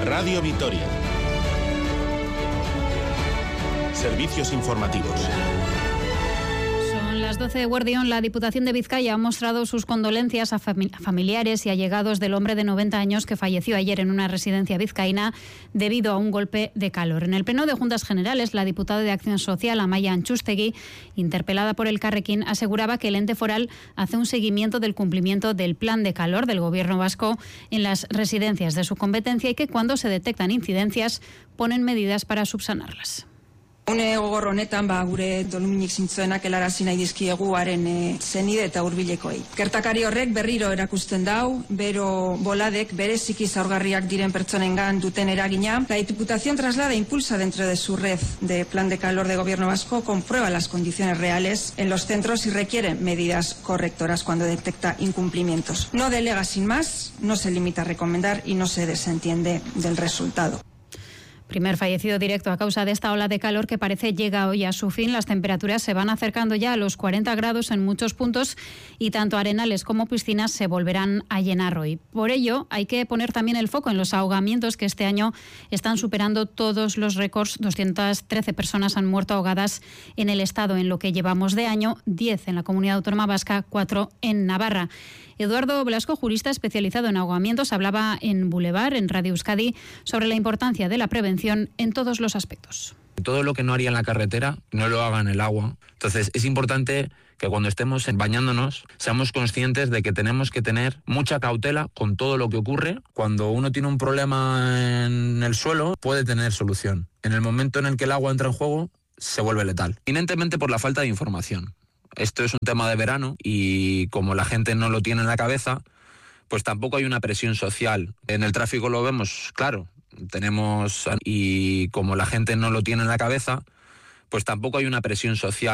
Radio Vitoria. Servicios informativos. Son las 12 de Guardión. La Diputación de Vizcaya ha mostrado sus condolencias a familiares y allegados del hombre de 90 años que falleció ayer en una residencia vizcaína debido a un golpe de calor. En el Pleno de Juntas Generales, la diputada de Acción Social, Amaia Antxustegui, interpelada por Elkarrekin, aseguraba que el ente foral hace un seguimiento del cumplimiento del plan de calor del Gobierno vasco en las residencias de su competencia y que cuando se detectan incidencias ponen medidas para subsanarlas. Une gogor honetan gure doluminik zintzoenak helarazi nahi dizkiegu haren senide eta hurbilekoei. Gertakari horrek berriro erakusten dau, bero boladek bereziki zaurgarriak diren pertsonengan duten eragina. La Diputación traslada e impulsa dentro de su red de plan de calor de Gobierno vasco, comprueba las condiciones reales en los centros y requiere medidas correctoras cuando detecta incumplimientos. No delega sin más, no se limita a recomendar y no se desentiende del resultado. Primer fallecido directo a causa de esta ola de calor que parece llega hoy a su fin. Las temperaturas se van acercando ya a los 40 grados en muchos puntos y tanto arenales como piscinas se volverán a llenar hoy. Por ello, hay que poner también el foco en los ahogamientos que este año están superando todos los récords. 213 personas han muerto ahogadas en el Estado en lo que llevamos de año, 10 en la Comunidad Autónoma Vasca, 4 en Navarra. Eduardo Blasco, jurista especializado en ahogamientos, hablaba en Boulevard, en Radio Euskadi, sobre la importancia de la prevención en todos los aspectos. Todo lo que no haría en la carretera, no lo haga en el agua. Entonces, es importante que cuando estemos bañándonos, seamos conscientes de que tenemos que tener mucha cautela con todo lo que ocurre. Cuando uno tiene un problema en el suelo, puede tener solución. En el momento en el que el agua entra en juego, se vuelve letal. Eminentemente por la falta de información. Esto es un tema de verano y como la gente no lo tiene en la cabeza, pues tampoco hay una presión social. En el tráfico lo vemos, claro, y como la gente no lo tiene en la cabeza, pues tampoco hay una presión social.